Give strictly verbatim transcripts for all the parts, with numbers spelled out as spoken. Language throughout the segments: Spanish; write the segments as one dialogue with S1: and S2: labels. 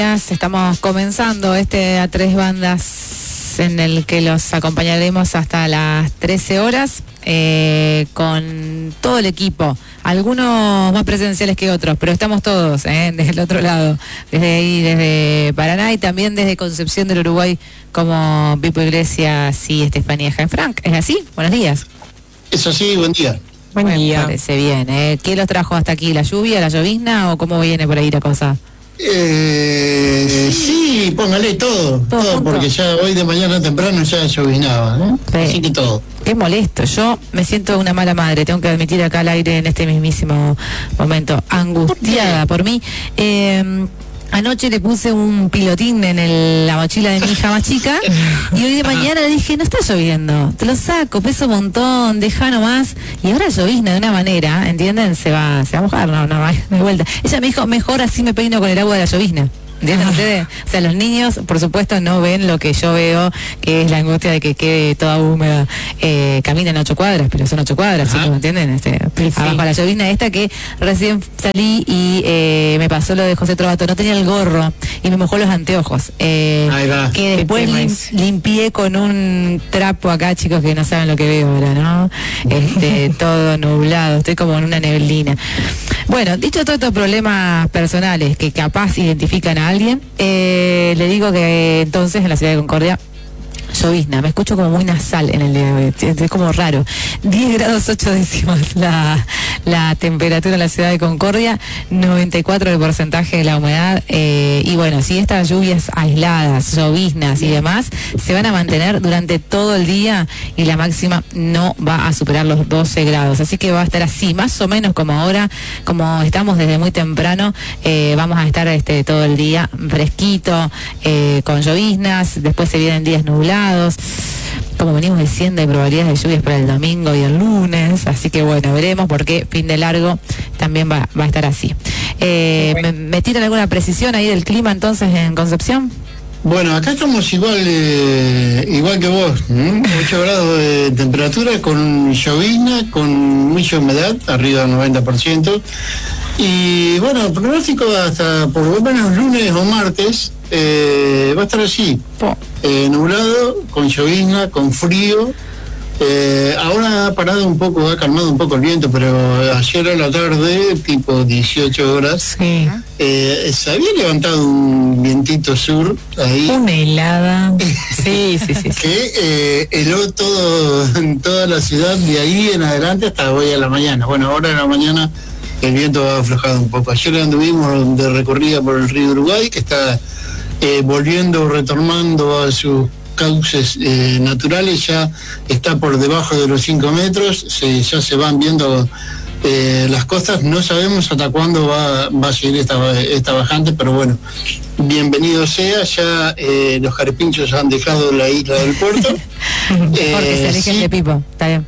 S1: Estamos comenzando este a tres bandas en el que los acompañaremos hasta las trece horas eh, con todo el equipo, algunos más presenciales que otros, pero estamos todos eh, desde el otro lado, desde ahí, desde Paraná y también desde Concepción del Uruguay, como Pipo Iglesias y Estefanía Jaenfranc. ¿Es así? Buenos días.
S2: Es así, buen día.
S1: Buen Me día. Parece bien. ¿eh? ¿Qué los trajo hasta aquí? ¿La lluvia, la llovizna o cómo viene por ahí la cosa?
S2: Eh, sí, póngale todo, todo, todo porque ya hoy de mañana temprano ya llovinaba, ¿no? Sí. Así que todo.
S1: Qué molesto, yo me siento una mala madre, tengo que admitir acá al aire en este mismísimo momento, angustiada por, por mí. Eh, Anoche le puse un pilotín en el, la mochila de mi hija más chica y hoy de mañana le dije, no está lloviendo, te lo saco, pesa un montón, deja nomás. Y ahora llovizna de una manera, ¿entienden? Se va, se va a mojar, no, no, va de vuelta. Ella me dijo, mejor así me peino con el agua de la llovizna. ¿Entienden ustedes? O sea, los niños, por supuesto, no ven lo que yo veo, que es la angustia de que quede toda húmeda. Eh, caminan ocho cuadras, pero son ocho cuadras, chicos, ¿me entienden? Este, sí. Abajo la llovizna esta que recién salí y eh, me pasó lo de José Trovato, no tenía el gorro y me mojó los anteojos. Eh, que después lim, limpié con un trapo acá, chicos, que no saben lo que veo ahora, ¿no? Este, todo nublado, estoy como en una neblina. Bueno, dicho todos estos problemas personales que capaz identifican a alguien, eh, le digo que entonces en la ciudad de Concordia llovizna, me escucho como muy nasal en el día de hoy, es como raro. diez grados ocho décimas la, la temperatura en la ciudad de Concordia, noventa y cuatro el porcentaje de la humedad, eh, y bueno, si estas lluvias aisladas, lloviznas y demás, se van a mantener durante todo el día y la máxima no va a superar los doce grados, así que va a estar así, más o menos como ahora, como estamos desde muy temprano, eh, vamos a estar este todo el día fresquito, eh, con lloviznas, después se vienen días nublados. Como venimos diciendo, hay probabilidades de lluvias para el domingo y el lunes, así que bueno, veremos porque fin de largo también va, va a estar así. Eh, ¿me, ¿Me tiran alguna precisión ahí del clima entonces en Concepción?
S2: Bueno, acá estamos igual eh, igual que vos, ¿eh? ocho grados de temperatura, con llovizna, con mucha humedad, arriba del noventa por ciento. Y bueno, el pronóstico hasta por lo menos lunes o martes eh, va a estar así, eh, nublado, con llovizna, con frío. Eh, ahora ha parado un poco, ha calmado un poco el viento, pero ayer a la tarde, tipo dieciocho horas, sí. eh, se había levantado un vientito sur ahí.
S1: Una helada. Sí, sí, sí.
S2: Que eh, heló todo, toda la ciudad de ahí en adelante hasta hoy a la mañana. Bueno, ahora en la mañana el viento ha aflojado un poco. Ayer anduvimos de recorrida por el río Uruguay, que está eh, volviendo, retornando a sus cauces eh, naturales, ya está por debajo de los cinco metros, se, ya se van viendo eh, las costas, no sabemos hasta cuándo va, va a seguir esta, esta bajante, pero bueno, bienvenido sea, ya eh, los carpinchos han dejado la isla del puerto.
S1: eh, Porque se alejen sí, de Pipo, está bien.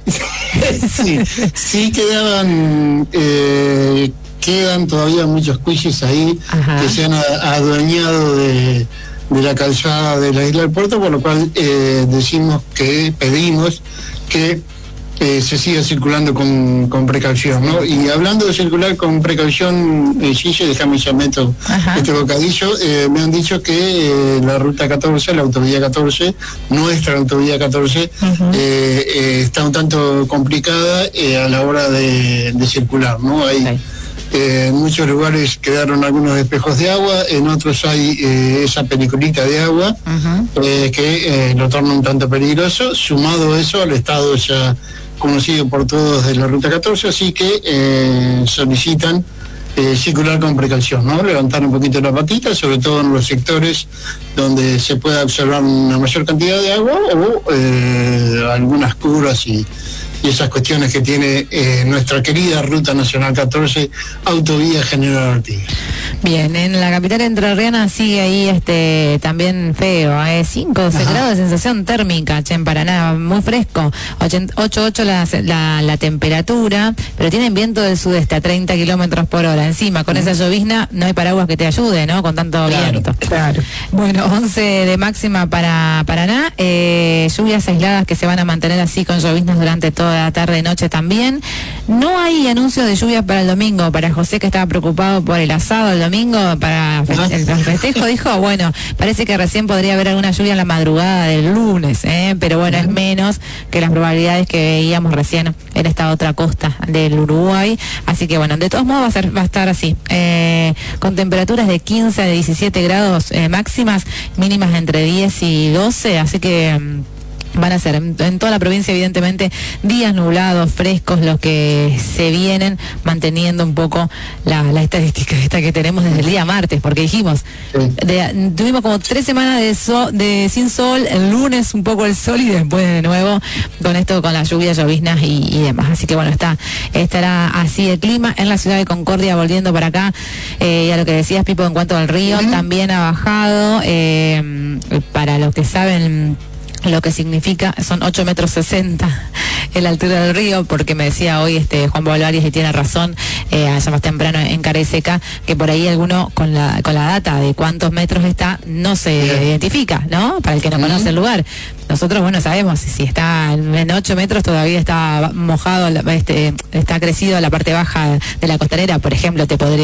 S2: sí, sí quedaban... Eh, quedan todavía muchos cuillos ahí. Ajá. Que se han adueñado de, de la calzada de la isla del puerto, por lo cual eh, decimos que pedimos que eh, se siga circulando con, con precaución, ¿no? Y hablando de circular con precaución, eh, Gille, déjame ya meto este bocadillo, eh, me han dicho que eh, la ruta catorce, la autovía catorce, nuestra autovía catorce, uh-huh. eh, eh, está un tanto complicada eh, a la hora de, de circular, ¿no? Hay okay. Eh, en muchos lugares quedaron algunos espejos de agua, en otros hay eh, esa peliculita de agua, uh-huh. eh, que eh, lo torna un tanto peligroso, sumado eso al estado ya conocido por todos de la ruta catorce, así que eh, solicitan eh, circular con precaución, ¿no? Levantar un poquito la patita, sobre todo en los sectores donde se pueda observar una mayor cantidad de agua o eh, algunas curvas y y esas cuestiones que tiene eh, nuestra querida Ruta Nacional catorce, Autovía General Artigas.
S1: Bien, en la capital entrerriana sigue ahí este también feo, eh, cinco, doce grados de sensación térmica, che, en Paraná, muy fresco, ocho coma ocho la, la, la temperatura, pero tienen viento del sudeste a treinta kilómetros por hora, encima con uh-huh. esa llovizna no hay paraguas que te ayude, ¿no? Con tanto claro, viento. Claro. Bueno, once de máxima para Paraná, eh, lluvias aisladas que se van a mantener así con lloviznas durante todo de la tarde-noche también. No hay anuncio de lluvia para el domingo. Para José, que estaba preocupado por el asado el domingo, para el festejo, dijo, bueno, parece que recién podría haber alguna lluvia en la madrugada del lunes, ¿eh? Pero bueno, es menos que las probabilidades que veíamos recién en esta otra costa del Uruguay. Así que bueno, de todos modos va a, ser, va a estar así, eh, con temperaturas de quince a diecisiete grados eh, máximas, mínimas entre diez y doce, así que van a ser en, en toda la provincia, evidentemente, días nublados, frescos, los que se vienen, manteniendo un poco la, la estadística esta que tenemos desde el día martes, porque dijimos, de, tuvimos como tres semanas de, so, de sin sol, el lunes un poco el sol y después de nuevo con esto, con las lluvias, lloviznas y, y demás. Así que bueno, está estará así el clima en la ciudad de Concordia, volviendo para acá, eh, y a lo que decías, Pipo, en cuanto al río, uh-huh. también ha bajado, eh, para los que saben lo que significa, son ocho metros sesenta en la altura del río, porque me decía hoy este Juan Pablo Arias, y tiene razón, eh, allá más temprano en Careseca, que por ahí alguno con la con la data de cuántos metros está no se yeah. identifica, ¿no? Para el que no uh-huh. conoce el lugar. Nosotros, bueno, sabemos, si está en ocho metros todavía está mojado, este está crecido la parte baja de la costanera, por ejemplo, te podría